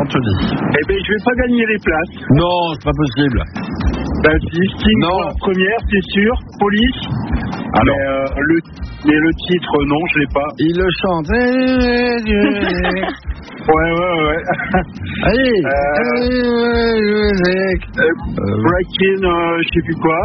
Anthony. Eh ben, je vais pas gagner les places. Non, c'est pas possible. Bah, si Sting Non. pour la première, c'est sûr. Police. Alors. Mais le titre, non, je l'ai pas. Il le chante. Ouais. Allez. Breaking, je sais plus quoi.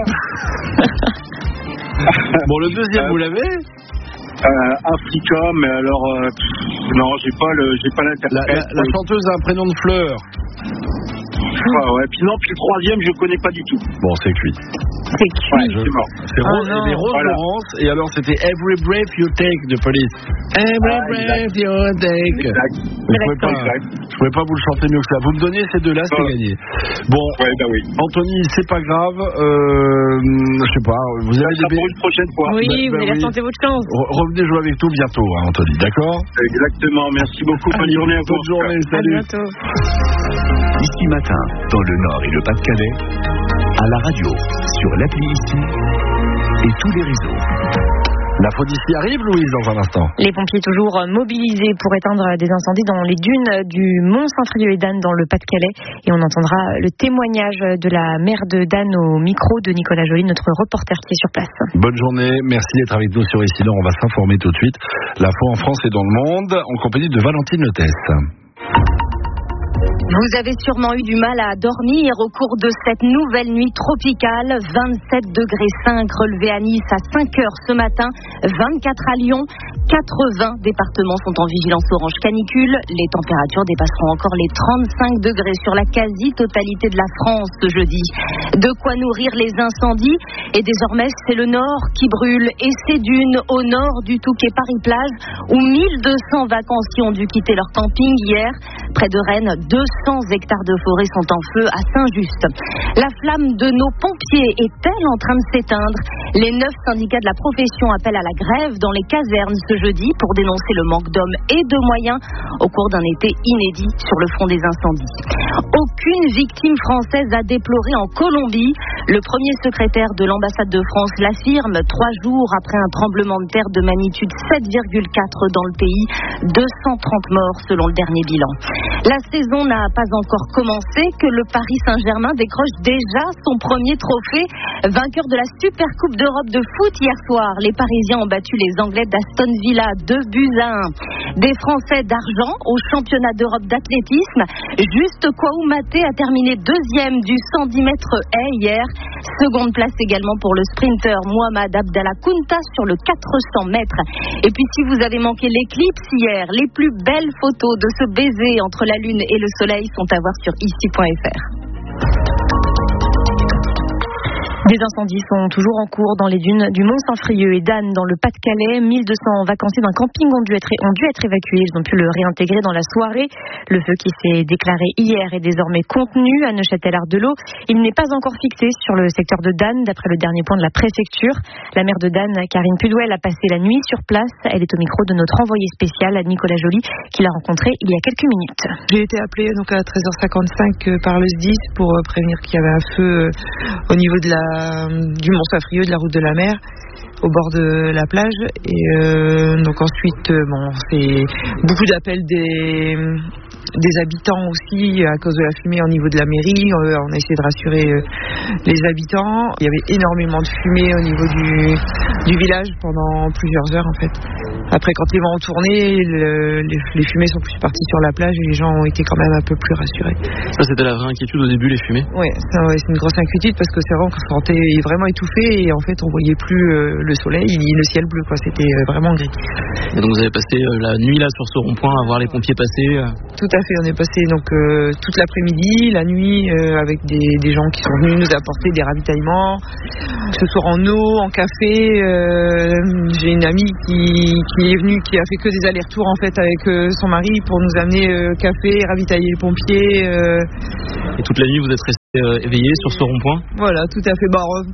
Bon, le deuxième, vous l'avez? Africa, mais alors, non, j'ai pas l'interprète. La chanteuse a un prénom de fleur. Ouais. Puis le troisième, je connais pas du tout. Bon, c'est cuit. C'est cuit. Ouais, c'est mort. C'est Rose, Rose Voilà. Laurence, et alors c'était Every Breath You Take de Police. Every Breath You Take. Exact. Mais je pouvais pas vous le chanter mieux que ça. Vous me donnez ces deux-là, c'est gagné. Bon, Ouais, bah oui. Anthony, c'est pas grave. Je sais pas. Vous avez Ça sera pour une prochaine fois. Oui, vous allez tenter votre chance. Revenez jouer avec nous bientôt, hein, Anthony. D'accord? Exactement. Merci beaucoup. Bonne journée à vous. Bonne journée. À Salut. bientôt. Ici Matin, dans le Nord et le Pas-de-Calais, à la radio, sur l'appli Ici et tous les réseaux. L'info d'ici arrive, Louise, dans un instant. Les pompiers toujours mobilisés pour éteindre des incendies dans les dunes du Mont-Saint-Frieux et d'Anne dans le Pas-de-Calais. Et on entendra le témoignage de la maire de d'Anne au micro de Nicolas Joly, notre reporter qui est sur place. Bonne journée, merci d'être avec nous sur Ici. On va s'informer tout de suite. L'info en France et dans le monde, en compagnie de Valentine Lethès. Vous avez sûrement eu du mal à dormir au cours de cette nouvelle nuit tropicale. 27,5 degrés relevés à Nice à 5 heures ce matin, 24 à Lyon. 80 départements sont en vigilance orange canicule. Les températures dépasseront encore les 35 degrés sur la quasi-totalité de la France ce jeudi. De quoi nourrir les incendies. Et désormais, c'est le nord qui brûle. Et ces dunes au nord du Touquet Paris-Plage, où 1200 vacanciers ont dû quitter leur camping hier. Près de Rennes, 200 hectares de forêt sont en feu à Saint-Just. La flamme de nos pompiers est-elle en train de s'éteindre? Les 9 syndicats de la profession appellent à la grève dans les casernes ce jeudi pour dénoncer le manque d'hommes et de moyens au cours d'un été inédit sur le front des incendies. Aucune victime française à déplorer en Colombie. Le premier secrétaire de l'ambassade de France l'affirme 3 jours après un tremblement de terre de magnitude 7,4 dans le pays. 230 morts selon le dernier bilan. La saison n'a pas encore commencé que le Paris Saint-Germain décroche déjà son premier trophée. Vainqueur de la Super Coupe d'Europe de foot hier soir, les Parisiens ont battu les Anglais d'Aston Villa 2-1. Des Français d'argent au championnat d'Europe d'athlétisme. Juste Koumaté a terminé deuxième du 110 mètres haies hier. Seconde place également pour le sprinter Mohamed Abdallah Kounta sur le 400 mètres. Et puis si vous avez manqué l'éclipse hier, les plus belles photos de ce baiser entre la lune et le soleil sont à voir sur ici.fr. Des incendies sont toujours en cours dans les dunes du Mont-Saint-Frieux et d'Anne dans le Pas-de-Calais. 1200 vacanciers d'un camping ont dû être évacués. Ils ont pu le réintégrer dans la soirée. Le feu qui s'est déclaré hier est désormais contenu à Neuchâtel-Ardelot. Il n'est pas encore fixé sur le secteur de d'Anne, d'après le dernier point de la préfecture. La maire de d'Anne, Karine Pudouel, a passé la nuit sur place. Elle est au micro de notre envoyé spécial, Nicolas Joly, qui l'a rencontré il y a quelques minutes. J'ai été appelée donc à 13h55 par le SDIS pour prévenir qu'il y avait un feu au niveau de du Mont-Saint-Frieux, de la route de la mer, au bord de la plage. Et donc ensuite, c'est beaucoup d'appels des habitants aussi à cause de la fumée au niveau de la mairie. On a essayé de rassurer les habitants. Il y avait énormément de fumée au niveau du village pendant plusieurs heures en fait. Après, quand les vents ont tourné, les fumées sont plus parties sur la plage et les gens ont été quand même un peu plus rassurés. Ça, c'était la vraie inquiétude au début, les fumées? Ouais, c'est une grosse inquiétude parce que c'est vrai qu'on se sentait vraiment étouffé et en fait on voyait plus le soleil, le ciel bleu, quoi. C'était vraiment gris. Et donc vous avez passé la nuit là sur ce rond-point à voir les pompiers passer? Tout à fait, on est passé donc toute l'après-midi, la nuit avec des gens qui sont venus nous apporter des ravitaillements, que ce soit en eau, en café. J'ai une amie qui est venue, qui a fait que des allers-retours en fait avec son mari pour nous amener café, ravitailler les pompiers. Et toute la nuit vous êtes resté éveillé sur ce rond-point? Voilà, tout à fait.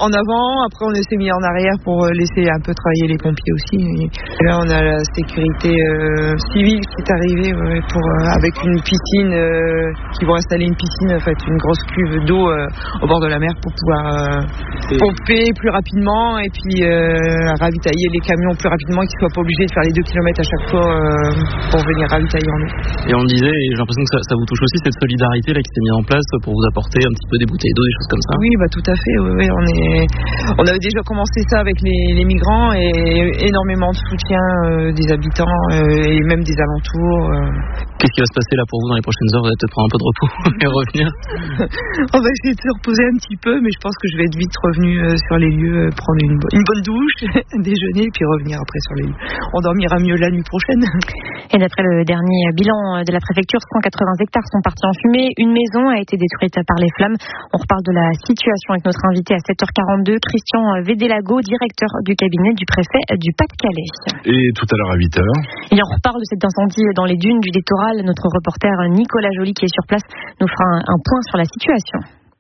en avant, après on s'est mis en arrière pour laisser un peu travailler les pompiers aussi. Et là on a la sécurité civile qui est arrivée avec une piscine, qui vont installer une piscine, en fait une grosse cuve d'eau au bord de la mer pour pouvoir pomper plus rapidement et puis ravitailler les camions plus rapidement, qu'ils soient pas obligés de faire les 2 km à chaque fois pour venir ravitailler en eau. Et on disait, et j'ai l'impression que ça vous touche aussi, cette solidarité là qui s'est mise en place pour vous apporter un petit peu des bouteilles d'eau, des choses comme ça. Oui, tout à fait. Oui, on avait déjà commencé ça avec les migrants et énormément de soutien des habitants et même des alentours. Qu'est-ce qui va se passer là pour vous dans les prochaines heures? Vous allez peut-être prendre un peu de repos et revenir. On va essayer de se reposer un petit peu, mais je pense que je vais être vite revenu sur les lieux, prendre une bonne douche, déjeuner et puis revenir après sur les lieux. On dormira mieux la nuit prochaine. Et d'après le dernier bilan de la préfecture, 180 hectares sont partis en fumée. Une maison a été détruite par les flammes. On reparle de la situation avec notre invité à 7h42, Christian Védélago, directeur du cabinet du préfet du Pas-de-Calais. Et tout à l'heure à 8h. Et on reparle de cet incendie dans les dunes du littoral. Notre reporter Nicolas Joly, qui est sur place, nous fera un point sur la situation.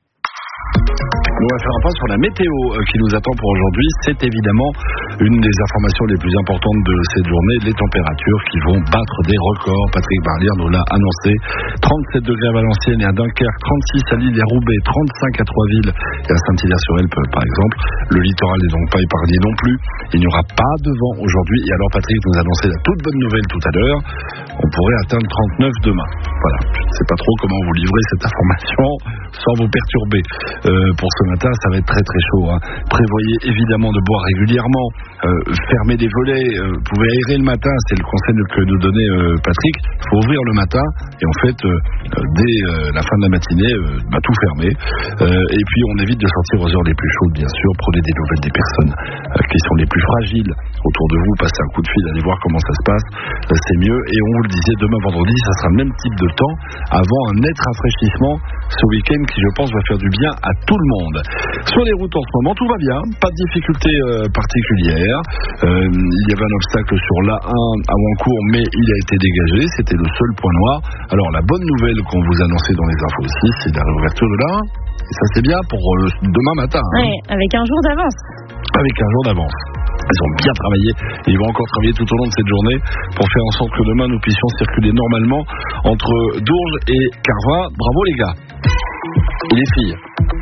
On va faire un point sur la météo qui nous attend pour aujourd'hui. C'est évidemment une des informations les plus importantes de cette journée, les températures qui vont battre des records. Patrick Barlier nous l'a annoncé. 37 degrés à Valenciennes et à Dunkerque, 36 à Lille et Roubaix, 35 à Troisville et à Saint-Hilaire-sur-Elpe par exemple. Le littoral n'est donc pas épargné non plus. Il n'y aura pas de vent aujourd'hui. Et alors Patrick nous a annoncé la toute bonne nouvelle tout à l'heure. On pourrait atteindre 39 demain. Voilà, je ne sais pas trop comment vous livrer cette information sans vous perturber. Pour ce matin, ça va être très très chaud. Prévoyez évidemment de boire régulièrement, fermez les volets, vous pouvez aérer le matin, c'est le conseil que nous donnait Patrick. Il faut ouvrir le matin et en fait, dès la fin de la matinée, tout fermer. Et puis on évite de sortir aux heures les plus chaudes, bien sûr. Prenez des nouvelles des personnes qui sont les plus fragiles autour de vous, passez un coup de fil, allez voir comment ça se passe, c'est mieux. Et on vous le disait, demain vendredi, ça sera le même type de temps avant un net rafraîchissement ce week-end qui, je pense, va faire du bien à tout le monde. Sur les routes en ce moment, tout va bien, pas de difficultés particulières. Il y avait un obstacle sur l'A1 à Wancourt, mais il a été dégagé, c'était le seul point noir. Alors la bonne nouvelle qu'on vous annonçait dans les infos aussi, c'est la réouverture de l'A1. Et ça c'est bien pour demain matin. Oui, avec un jour d'avance. Avec un jour d'avance. Ils ont bien travaillé et ils vont encore travailler tout au long de cette journée pour faire en sorte que demain nous puissions circuler normalement entre Dourges et Carvin. Bravo les gars et les filles.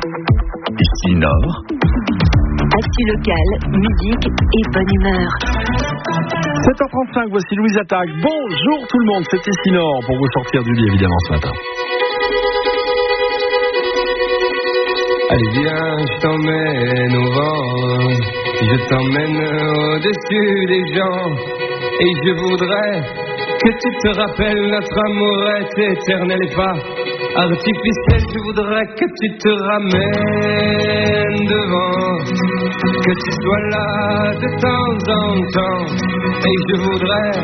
Ici Nord. Actu locale, musique et bonne humeur. 7h35, voici Louise Attaque. Bonjour tout le monde, c'est ici Nord pour vous sortir du lit évidemment ce matin. Allez viens, je t'emmène au vent, je t'emmène au-dessus des gens, et je voudrais que tu te rappelles, notre amour est éternel et pas artificiel. Je voudrais que tu te ramènes devant, que tu sois là de temps en temps, et je voudrais